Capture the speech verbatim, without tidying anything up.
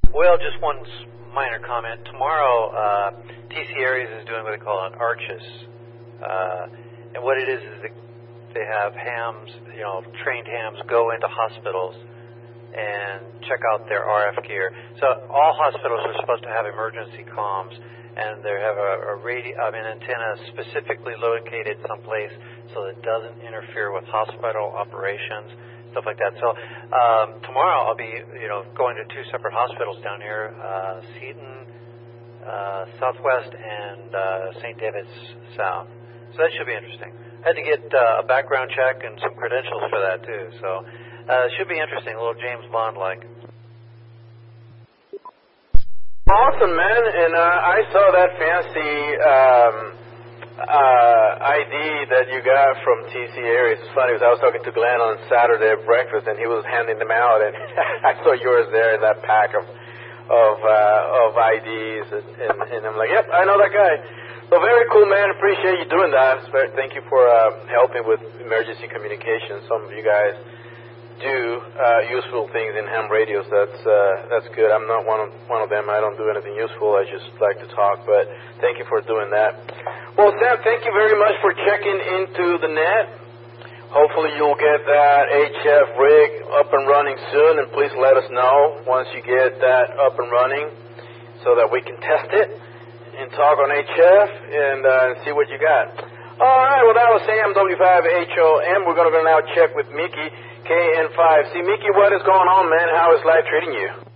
Well, just one minor comment. Tomorrow, uh, T C Aries is doing what they call an ARCHES. Uh, and what it is is that they have hams, you know, trained hams go into hospitals and check out their R F gear. So all hospitals are supposed to have emergency comms, and they have a, a radio, I mean, antenna specifically located someplace so that it doesn't interfere with hospital operations, stuff like that. So um, tomorrow I'll be, you know, going to two separate hospitals down here, uh, Seton uh, Southwest and uh, Saint David's South. So that should be interesting. I had to get uh, a background check and some credentials for that too. So uh, it should be interesting, a little James Bond-like. Awesome, man. And uh, I saw that fancy um, uh, I D that you got from T C Aries. It's funny because I was talking to Glenn on Saturday at breakfast, and he was handing them out, and I saw yours there in that pack of of uh, of I Ds, and, and, and I'm like, yep, I know that guy. So very cool, man. Appreciate you doing that. Thank you for uh, helping with emergency communication. Some of you guys do uh, useful things in ham radios. That's uh, that's good. I'm not one of one of them. I don't do anything useful. I just like to talk. But thank you for doing that. Well, Sam, thank you very much for checking into the net. Hopefully you'll get that H F rig up and running soon, and please let us know once you get that up and running so that we can test it and talk on H F and uh, see what you got. All right, well, that was Sam, W five H O M. We're going to go now check with Mickey, K N five. See, Mickey, what is going on, man? How is life treating you?